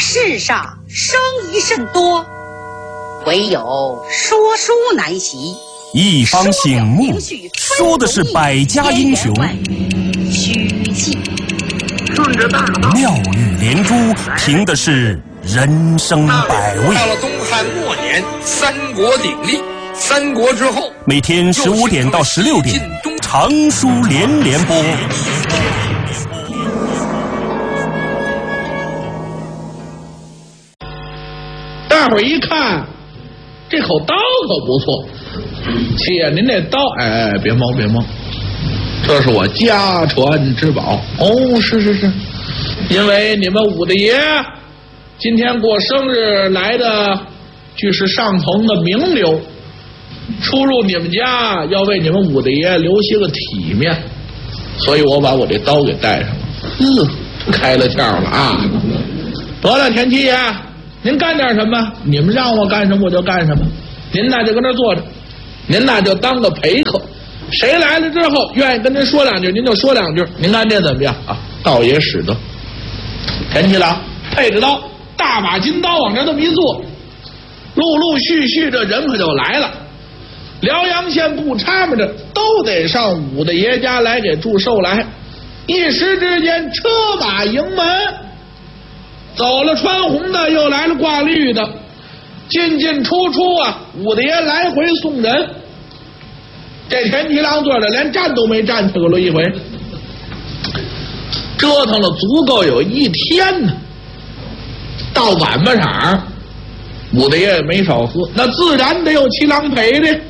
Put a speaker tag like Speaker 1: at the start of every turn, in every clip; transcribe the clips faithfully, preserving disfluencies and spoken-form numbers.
Speaker 1: 世上生意甚多，唯有说书难习。
Speaker 2: 一方醒目，说的是百家英雄，
Speaker 1: 曲记
Speaker 3: 顺着大道，
Speaker 2: 妙语连珠，凭的是人生百味。
Speaker 3: 到了东汉末年，三国鼎立，三国之后，
Speaker 2: 每天十五点到十六点，长书连连播。
Speaker 4: 大伙儿一看，这口刀可不错。七爷，您这刀，哎，别忙别忙，这是我家传之宝。哦，是是是，因为你们武大爷今天过生日来的，俱是上层的名流，出入你们家要为你们武大爷留些个体面，所以我把我这刀给带上了。嗯，开了窍了啊！得了，田七爷，您干点什么？你们让我干什么我就干什么。您那就跟那坐着，您那就当个陪客。谁来了之后愿意跟您说两句，您就说两句。您看这怎么样啊？道爷使得。田七郎配着刀，大把金刀往这这么一坐，陆陆续续这人可就来了。辽阳县不差么的都得上武大爷家来给祝寿来。一时之间，车马迎门，走了穿红的，又来了挂绿的，进进出出啊，武大爷来回送人。这田七郎坐着连站都没站起过了一回，折腾了足够有一天呢。到晚巴场，武大爷也没少喝，那自然得有七郎陪的。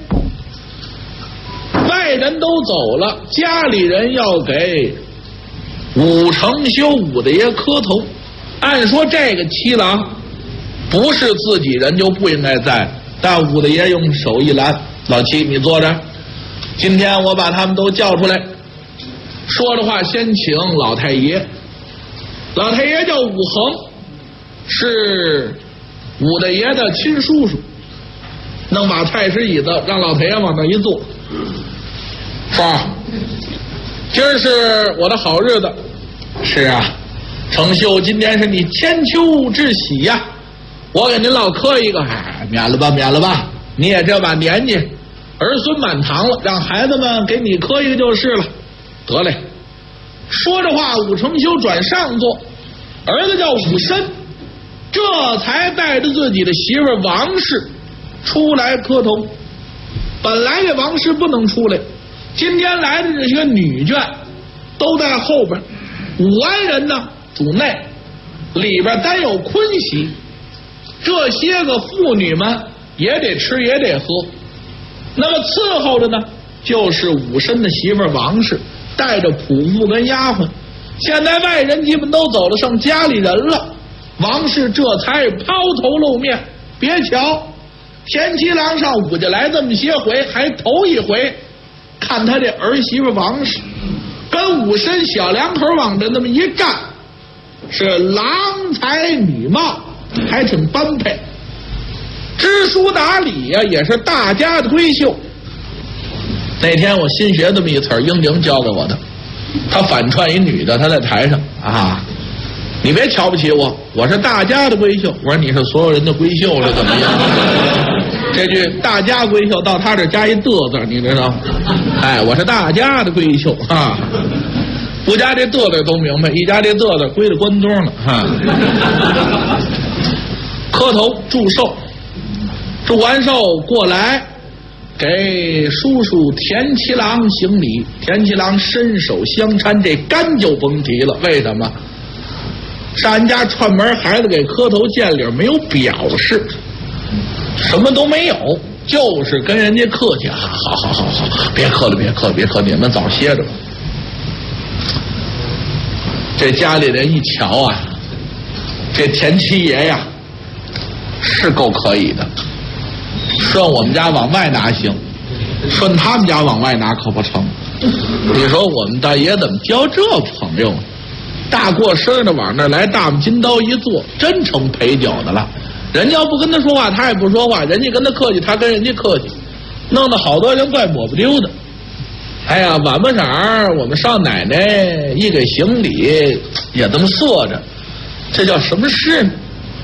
Speaker 4: 外人都走了，家里人要给武承修武大爷磕头。按说这个七郎不是自己人就不应该在，但武大爷用手一拦，老七你坐着，今天我把他们都叫出来，说着话先请老太爷。老太爷叫武恒，是武大爷的亲叔叔，弄把太师椅子让老太爷往那一坐。爸，今儿是我的好日子。是啊，承秀，今天是你千秋之喜呀、啊，我给您老磕一个，哎，免了吧，免了吧，你也这把年纪，儿孙满堂了，让孩子们给你磕一个就是了。得嘞。说着话，武承修转上座，儿子叫武申，这才带着自己的媳妇王氏出来磕头。本来这王氏不能出来，今天来的这些女眷都在后边，武安人呢主内，里边单有坤喜，这些个妇女们也得吃也得喝。那么伺候着呢，就是武申的媳妇王氏，带着仆妇跟丫鬟。现在外人基本都走了，剩家里人了。王氏这才抛头露面。别瞧田七郎上武家来这么些回，还头一回看他这儿媳妇王氏跟武申小两口往这那么一站，是郎才女貌，还挺般配，知书达理呀、啊，也是大家的闺秀。那天我新学这么一词儿，英宁教给我的，他反串一女的，他在台上啊，你别瞧不起我，我是大家的闺秀。我说你是所有人的闺秀是怎么样？这句大家闺秀到他这加一的字，你知道？哎，我是大家的闺秀啊，不加这的字都明白，一加这的字归到关中了哈。磕头祝寿，祝完寿过来给叔叔田七郎行礼。田七郎伸手相搀，这干就甭提了。为什么？上人家串门，孩子给磕头见礼，没有表示，什么都没有，就是跟人家客气。好好好好好，别磕了，别磕，别磕，你们早歇着吧。这家里人一瞧啊，这田七爷呀，是够可以的。顺我们家往外拿行，顺他们家往外拿可不成。你说我们大爷怎么交这朋友？大过生的往那来，大拇金刀一坐，真成陪酒的了。人家要不跟他说话，他也不说话；人家跟他客气，他跟人家客气，弄得好多人怪抹不溜的。哎呀，晚巴晌我们少奶奶一给行礼，也这么坐着，这叫什么事呢？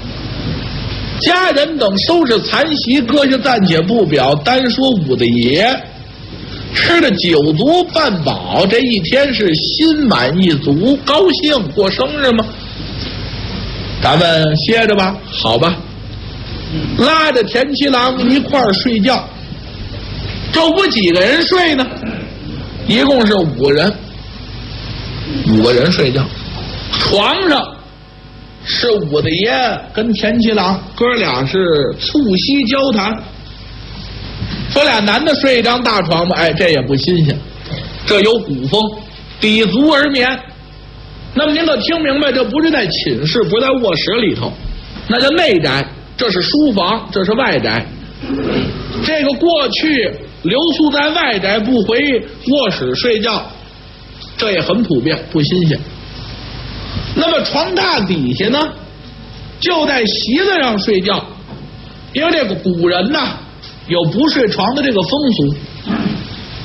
Speaker 4: 家人等收拾残席，搁下暂且不表，单说武大爷吃的酒足饭饱，这一天是心满意足，高兴过生日吗？咱们歇着吧，好吧。拉着田七郎一块儿睡觉。这屋几个人睡呢？一共是五个人，五个人睡觉。床上是武大爷跟田七郎哥俩是促膝交谈。说俩男的睡一张大床吧，哎，这也不新鲜，这有古风，抵足而眠。那么您可听明白，这不是在寝室，不是在卧室里头，那叫内宅，这是书房，这是外宅。这个过去留宿在外宅不回卧室睡觉，这也很普遍，不新鲜。那么床榻底下呢，就在席子上睡觉，因为这个古人呢有不睡床的这个风俗，